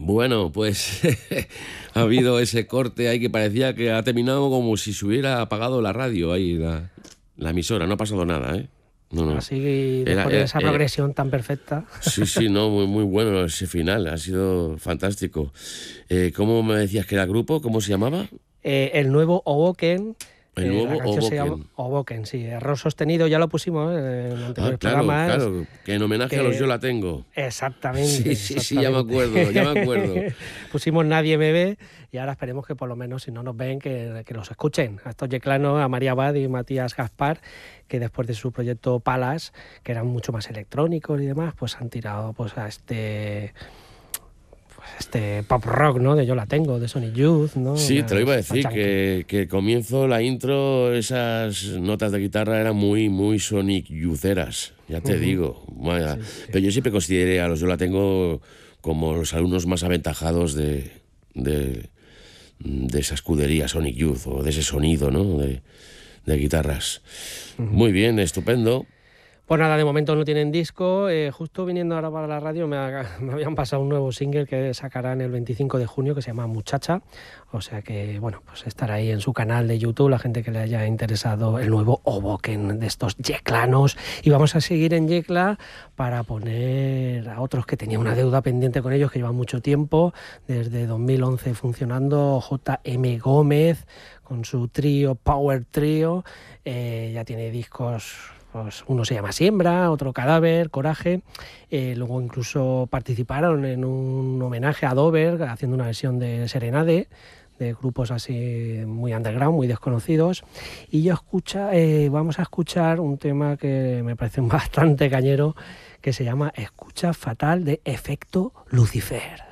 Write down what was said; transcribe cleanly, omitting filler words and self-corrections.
Bueno, pues ha habido ese corte ahí que parecía que ha terminado como si se hubiera apagado la radio ahí, la emisora. No ha pasado nada, ¿eh? No. Así, después de esa progresión tan perfecta. Sí, no, muy bueno ese final, ha sido fantástico. ¿Cómo me decías que era el grupo? ¿Cómo se llamaba? El nuevo Hoboken. El nuevo la canción se llama Hoboken, sí, error sostenido, ya lo pusimos en anteriores programas. Claro, que en homenaje a los Yo La Tengo. Exactamente. Sí, ya me acuerdo. Pusimos Nadie me ve y ahora esperemos que por lo menos, si no nos ven, que los escuchen. A estos yeclanos, a María Abad y Matías Gaspar, que después de su proyecto Palas, que eran mucho más electrónicos y demás, pues han tirado pues a este pop rock, ¿no? De Yo La Tengo, de Sonic Youth, ¿no? Sí, te lo iba a decir, que comienzo la intro, esas notas de guitarra eran muy Sonic Youtheras, ya te digo. Vaya. Sí. Pero yo siempre consideré a los Yo La Tengo como los alumnos más aventajados de esa escudería Sonic Youth, o de ese sonido, ¿no? De guitarras. Muy bien, estupendo. Pues nada, de momento no tienen disco. Justo viniendo ahora para la radio me habían pasado un nuevo single que sacarán el 25 de junio que se llama Muchacha. O sea que, bueno, pues estará ahí en su canal de YouTube la gente que le haya interesado el nuevo Hoboken de estos yeclanos. Y vamos a seguir en Yecla para poner a otros que tenía una deuda pendiente con ellos, que llevan mucho tiempo, desde 2011 funcionando. J.M. Gómez con su trío, Power Trio, ya tiene discos. Pues uno se llama Siembra, otro Cadáver, Coraje. Luego incluso participaron en un homenaje a Dover, haciendo una versión de Serenade, de grupos así muy underground, muy desconocidos. Y vamos a escuchar un tema que me parece bastante cañero, que se llama Escucha Fatal, de Efecto Lucifer.